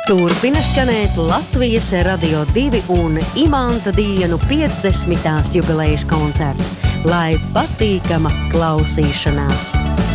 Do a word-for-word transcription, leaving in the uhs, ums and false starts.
Turpina skanēt Latvijas Radio divi un Imanta dienu piecdesmitās jubilejas koncerts. Lai patīkama klausīšanās!